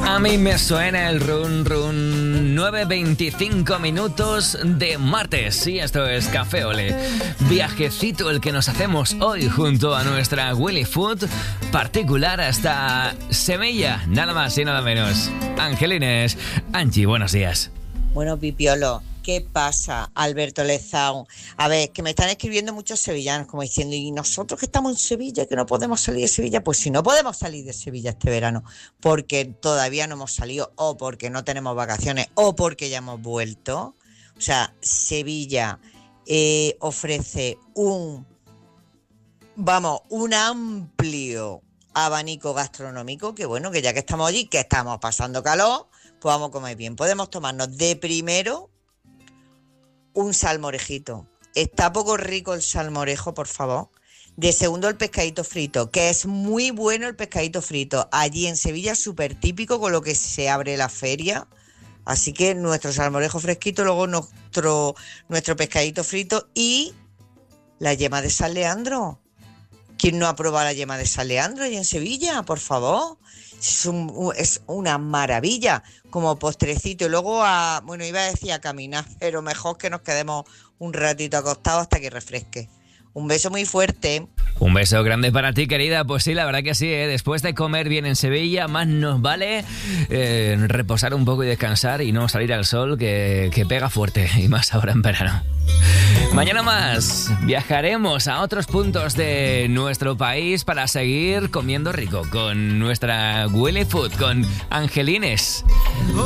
A mí me suena el run run. 9:25 minutos de martes. Sí, esto es Café Ole. Viajecito el que nos hacemos hoy junto a nuestra Willy Food particular hasta Sevilla. Nada más y nada menos. Angelines. Angie, buenos días. Bueno, Pipiolo, ¿qué pasa, Alberto Lezao? A ver, que me están escribiendo muchos sevillanos como diciendo, ¿y nosotros que estamos en Sevilla, que no podemos salir de Sevilla? Pues si no podemos salir de Sevilla este verano, porque todavía no hemos salido, o porque no tenemos vacaciones, o porque ya hemos vuelto. O sea, Sevilla ofrece un amplio abanico gastronómico, que bueno, que ya que estamos allí, que estamos pasando calor, pues vamos a comer bien. Podemos tomarnos de primero un salmorejito. Está poco rico el salmorejo, por favor. De segundo, el pescadito frito, que es muy bueno el pescadito frito. Allí en Sevilla, súper típico, con lo que se abre la feria. Así que nuestro salmorejo fresquito, luego nuestro pescadito frito y la yema de San Leandro. ¿Quién no ha probado la yema de San Leandro allí en Sevilla? Por favor. Es una maravilla como postrecito. Y luego, iba a decir a caminar, pero mejor que nos quedemos un ratito acostados hasta que refresque. Un beso muy fuerte. Un beso grande para ti, querida. Pues sí, la verdad que sí, ¿eh? Después de comer bien en Sevilla, más nos vale reposar un poco y descansar y no salir al sol, que pega fuerte, y más ahora en verano. Mañana más viajaremos a otros puntos de nuestro país para seguir comiendo rico con nuestra Willy Food, con Angelines.